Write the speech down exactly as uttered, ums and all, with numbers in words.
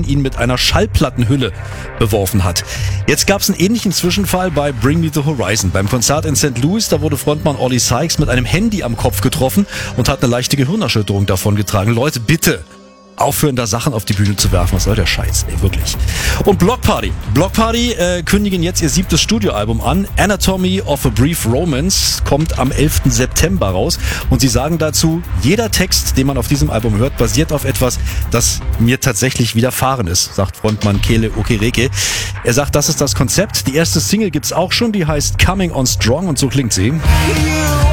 ihn mit einer Schallplattenhülle beworfen hat. Jetzt gab es einen ähnlichen Zwischenfall bei Bring Me the Horizon. Beim Konzert in Sankt Louis, da wurde Frontmann Ollie Sykes mit einem Handy am Kopf getroffen und hat eine leichte Gehirnerschütterung davongetragen. Leute, bitte aufhören, da Sachen auf die Bühne zu werfen. Was soll der Scheiß, ey, wirklich. Und Bloc Party. Bloc Party äh, kündigen jetzt ihr siebtes Studioalbum an. Anatomy of a Brief Romance kommt am elften September raus. Und sie sagen dazu, jeder Text, den man auf diesem Album hört, basiert auf etwas, das mir tatsächlich widerfahren ist, sagt Frontmann Kele Okereke. Er sagt, das ist das Konzept. Die erste Single gibt's auch schon, die heißt Coming on Strong und so klingt sie.